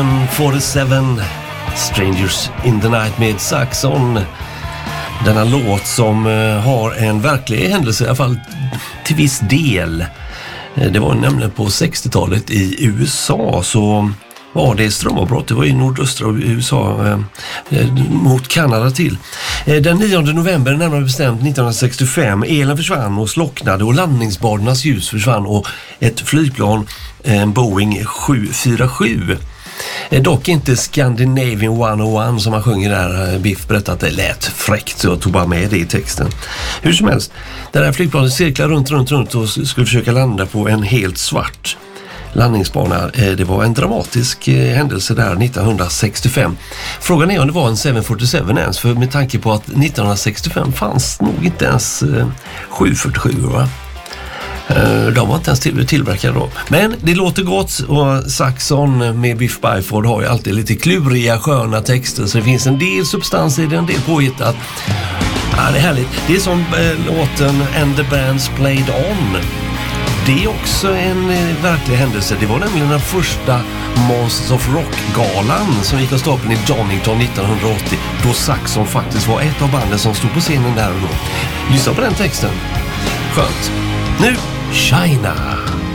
747 Strangers in the Night med Saxon. Denna låt som har en verklig händelse, i alla fall till viss del. Det var nämligen på 60-talet i USA, så var det strömavbrott. Det var i nordöstra USA mot Kanada till. Den 9 november, närmare bestämt 1965, elen försvann och slocknade och landningsbanornas ljus försvann och ett flygplan, en Boeing 747, dock inte Scandinavian 101 som man sjunger där. Biff berättade att det lät fräckt, så jag tog bara med det i texten. Hur som helst, det där flygplanet cirklar runt och skulle försöka landa på en helt svart landningsbana. Det var en dramatisk händelse där 1965. Frågan är om det var en 747 ens, för med tanke på att 1965 fanns nog inte ens 747, va? De var inte ens tillverkade då. Men det låter gott, och Saxon med Biff Byford har ju alltid lite kluriga, sköna texter, så det finns en del substans i det, en del påhittat. Ja, det är härligt. Det är som låten And the Bands Played On. Det är också en verklig händelse. Det var nämligen den första Monsters of Rock-galan som gick av stapeln i Donington 1980, då Saxon faktiskt var ett av banden som stod på scenen där och då. Lyssna på den texten. Skönt. Nu, China.